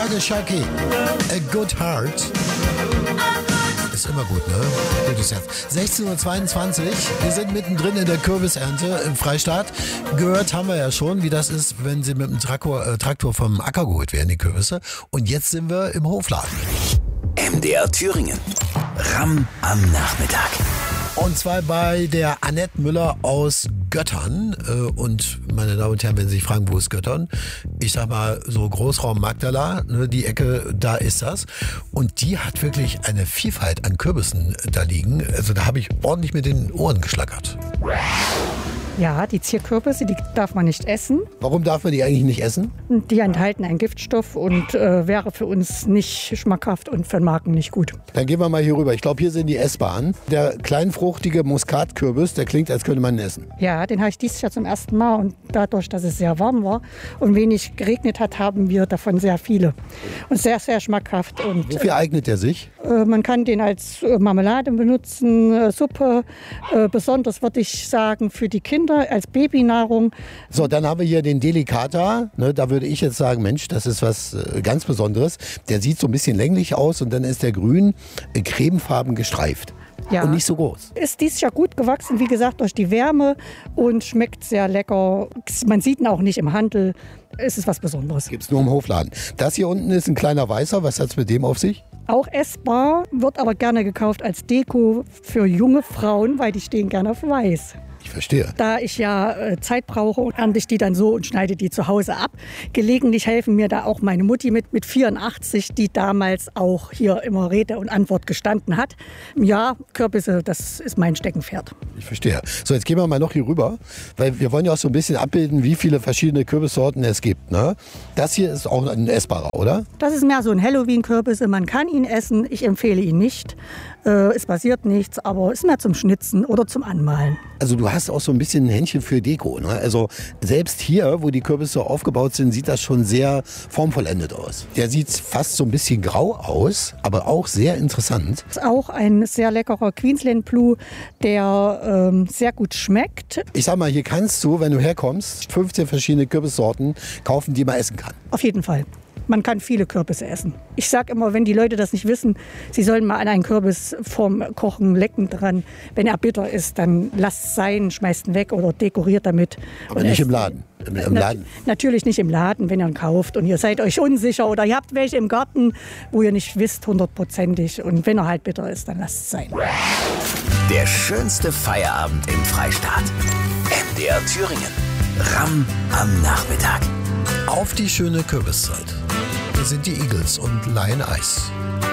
Shaki, A Good Heart. Ist immer gut, ne? Gutes Herz. 16:22 Uhr. Wir sind mittendrin in der Kürbisernte im Freistaat. Gehört haben wir ja schon, wie das ist, wenn sie mit dem Traktor vom Acker geholt werden, die Kürbisse. Und jetzt sind wir im Hofladen. MDR Thüringen. Ramm am Nachmittag. Und zwar bei der Annette Müller aus Göttern. Und meine Damen und Herren, wenn Sie sich fragen, wo ist Göttern? Ich sag mal, so Großraum Magdala, ne, die Ecke, da ist das. Und die hat wirklich eine Vielfalt an Kürbissen da liegen. Also da habe ich ordentlich mit den Ohren geschlackert. Ja, die Zierkürbisse, die darf man nicht essen. Warum darf man die eigentlich nicht essen? Die enthalten einen Giftstoff und wäre für uns nicht schmackhaft und für den Magen nicht gut. Dann gehen wir mal hier rüber. Ich glaube, hier sind die essbaren. Der kleinfruchtige Muskatkürbis, der klingt, als könnte man ihn essen. Ja, den habe ich dieses Jahr zum ersten Mal. Und dadurch, dass es sehr warm war und wenig geregnet hat, haben wir davon sehr viele. Und sehr, sehr schmackhaft. Und wofür eignet der sich? Man kann den als Marmelade benutzen, Suppe. Besonders würde ich sagen für die Kinder als Babynahrung. So, dann haben wir hier den Delicata. Ne, da würde ich jetzt sagen, Mensch, das ist was ganz Besonderes. Der sieht so ein bisschen länglich aus und dann ist der grün, cremefarben gestreift. Ja. Und nicht so groß. Ist dieses Jahr gut gewachsen, wie gesagt, durch die Wärme und schmeckt sehr lecker. Man sieht ihn auch nicht im Handel. Es ist was Besonderes. Gibt es nur im Hofladen. Das hier unten ist ein kleiner Weißer. Was hat es mit dem auf sich? Auch essbar, wird aber gerne gekauft als Deko für junge Frauen, weil die stehen gerne auf Weiß. Ich verstehe. Da ich ja Zeit brauche, ernte ich die dann so und schneide die zu Hause ab. Gelegentlich helfen mir da auch meine Mutti mit 84, die damals auch hier immer Rede und Antwort gestanden hat. Ja, Kürbisse, das ist mein Steckenpferd. Ich verstehe. So, jetzt gehen wir mal noch hier rüber, weil wir wollen ja auch so ein bisschen abbilden, wie viele verschiedene Kürbissorten es gibt. Ne? Das hier ist auch ein essbarer, oder? Das ist mehr so ein Halloween-Kürbis. Man kann ihn essen, ich empfehle ihn nicht. Es passiert nichts, aber ist mehr zum Schnitzen oder zum Anmalen. Also du hast auch so ein bisschen ein Händchen für Deko. Ne? Also selbst hier, wo die Kürbisse aufgebaut sind, sieht das schon sehr formvollendet aus. Der sieht fast so ein bisschen grau aus, aber auch sehr interessant. Das ist auch ein sehr leckerer Queensland Blue, der sehr gut schmeckt. Ich sag mal, hier kannst du, wenn du herkommst, 15 verschiedene Kürbissorten kaufen, die man essen kann. Auf jeden Fall. Man kann viele Kürbisse essen. Ich sage immer, wenn die Leute das nicht wissen, sie sollen mal an einen Kürbis vorm Kochen lecken dran. Wenn er bitter ist, dann lasst es sein, schmeißt ihn weg oder dekoriert damit. Aber nicht im Laden. Im Laden. Natürlich nicht im Laden, wenn ihr ihn kauft und ihr seid euch unsicher oder ihr habt welche im Garten, wo ihr nicht wisst, 100%ig. Und wenn er halt bitter ist, dann lasst es sein. Der schönste Feierabend im Freistaat. MDR Thüringen. Ramm am Nachmittag. Auf die schöne Kürbiszeit. Hier sind die Eagles und Lion Ice.